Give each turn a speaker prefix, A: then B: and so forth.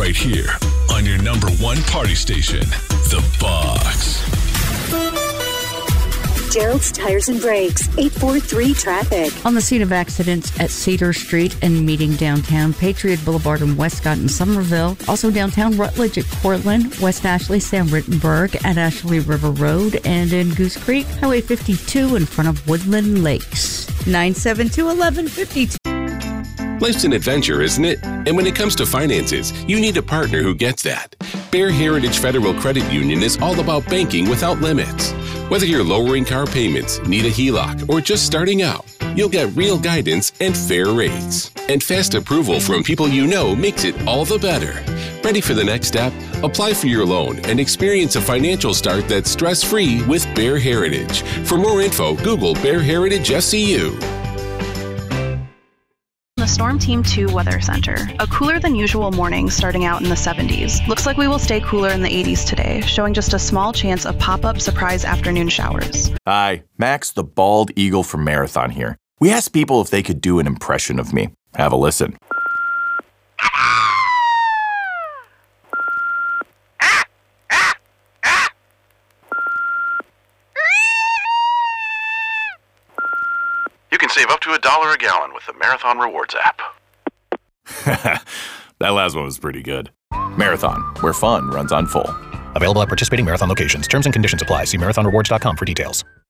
A: right here on your number one party station, The Box.
B: Gerald's Tires and Brakes, 843 traffic.
C: On the scene of accidents at Cedar Street and meeting downtown, Patriot Boulevard in Westcott and Somerville. Also downtown Rutledge at Cortland, West Ashley, Sam Rittenberg at Ashley River Road, and in Goose Creek, Highway 52 in front of Woodland Lakes. 972-1152.
D: Life's an adventure, isn't it? And when it comes to finances, you need a partner who gets that. Bear Heritage Federal Credit Union is all about banking without limits. Whether you're lowering car payments, need a HELOC, or just starting out, you'll get real guidance and fair rates. And fast approval from people you know makes it all the better. Ready for the next step? Apply for your loan and experience a financial start that's stress-free with Bear Heritage. For more info, Google Bear Heritage SCU.
E: The Storm Team 2 Weather Center. A cooler than usual morning starting out in the 70s. Looks like we will stay cooler in the 80s today, showing just a small chance of pop-up surprise afternoon showers.
F: Hi, Max the Bald Eagle from Marathon here. We asked people if they could do an impression of me. Have a listen.
G: You can save up to $1 a gallon with the Marathon Rewards app.
F: That last one was pretty good. Marathon, where fun runs on full.
H: Available at participating Marathon locations. Terms and conditions apply. See marathonrewards.com for details.